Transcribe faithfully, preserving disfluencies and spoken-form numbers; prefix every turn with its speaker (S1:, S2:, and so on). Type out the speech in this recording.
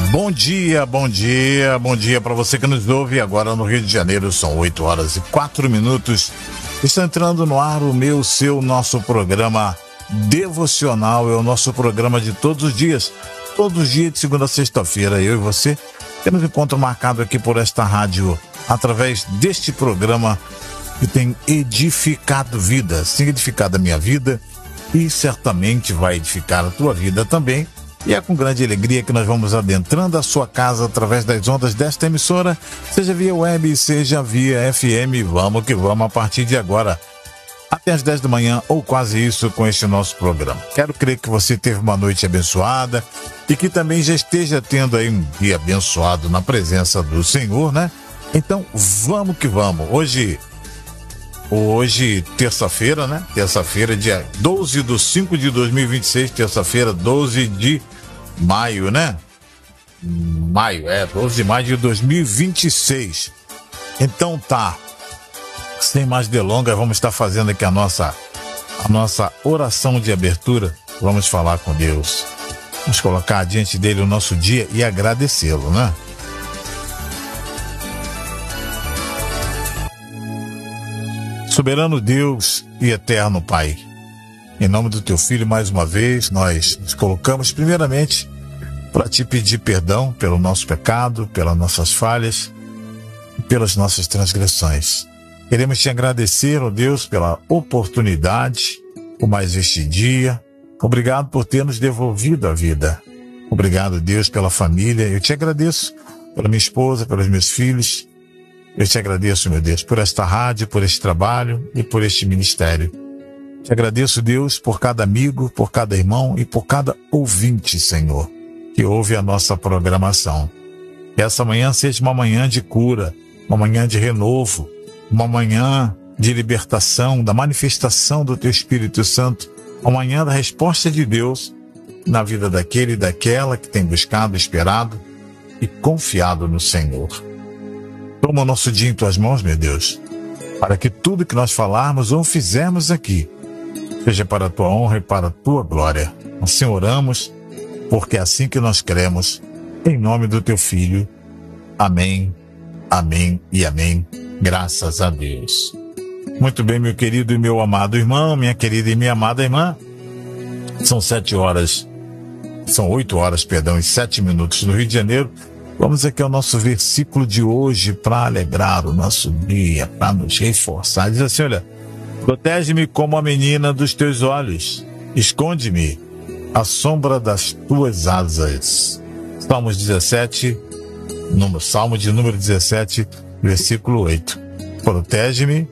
S1: Bom dia, bom dia, bom dia para você que nos ouve agora no Rio de Janeiro. São oito horas e quatro minutos. Está entrando no ar o meu, seu, nosso programa devocional. É o nosso programa de todos os dias. Todos os dias, de segunda a sexta-feira, eu e você temos encontro marcado aqui por esta rádio, através deste programa que tem edificado vidas, tem edificado a minha vida e certamente vai edificar a tua vida também. E é com grande alegria que nós vamos adentrando a sua casa através das ondas desta emissora, seja via web, seja via F M. Vamos que vamos a partir de agora, até às dez da manhã, ou quase isso, com este nosso programa. Quero crer que você teve uma noite abençoada e que também já esteja tendo aí um dia abençoado na presença do Senhor, né? Então, vamos que vamos. Hoje... Hoje, terça-feira, né? Terça-feira, dia doze de cinco de dois mil e vinte e seis, terça-feira, doze de maio, né? Maio, é, doze de maio de dois mil e vinte e seis. Então tá, sem mais delongas, vamos estar fazendo aqui a nossa, a nossa oração de abertura. Vamos falar com Deus. Vamos colocar diante dele o nosso dia e agradecê-lo, né? Soberano Deus e eterno Pai, em nome do Teu Filho, mais uma vez, nós nos colocamos primeiramente para Te pedir perdão pelo nosso pecado, pelas nossas falhas e pelas nossas transgressões. Queremos Te agradecer, ó Deus, pela oportunidade, por mais este dia. Obrigado por ter nos devolvido a vida. Obrigado, Deus, pela família. Eu Te agradeço pela minha esposa, pelos meus filhos. Eu Te agradeço, meu Deus, por esta rádio, por este trabalho e por este ministério. Te agradeço, Deus, por cada amigo, por cada irmão e por cada ouvinte, Senhor, que ouve a nossa programação. Que essa manhã seja uma manhã de cura, uma manhã de renovo, uma manhã de libertação, da manifestação do Teu Espírito Santo, uma manhã da resposta de Deus na vida daquele e daquela que tem buscado, esperado e confiado no Senhor. Toma o nosso dia em Tuas mãos, meu Deus, para que tudo que nós falarmos ou fizermos aqui seja para a Tua honra e para a Tua glória. Assim oramos, porque é assim que nós cremos, em nome do Teu Filho. Amém, amém e amém. Graças a Deus. Muito bem, meu querido e meu amado irmão, minha querida e minha amada irmã. São sete horas, são oito horas, perdão, e sete minutos no Rio de Janeiro. Vamos aqui ao nosso versículo de hoje para alegrar o nosso dia, para nos reforçar. Diz assim, olha, protege-me como a menina dos teus olhos, esconde-me à sombra das tuas asas. Salmos dezessete, número, Salmo de número dezessete, versículo oito. Protege-me